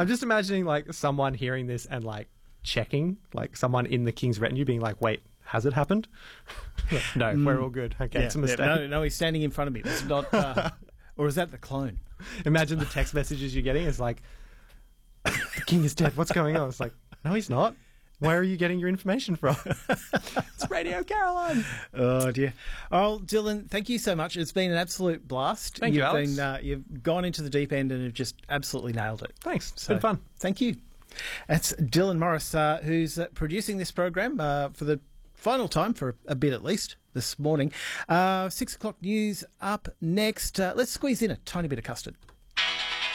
I'm just imagining like someone hearing this and like checking, like someone in the king's retinue being like, wait, has it happened? No, we're all good. Okay, it's a mistake. No, he's standing in front of me. That's not... or is that the clone? Imagine the text messages you're getting. It's like, the king is dead. What's going on? It's like, no, he's not. Where are you getting your information from? It's Radio Caroline. Oh, dear. Oh, Dylan, thank you so much. It's been an absolute blast. Thank you, Alex. You've gone into the deep end and have just absolutely nailed it. Thanks. It's been fun. Thank you. That's Dylan Morris, who's producing this program for the final time, for a bit at least, this morning. 6 o'clock news up next. Let's squeeze in a tiny bit of custard.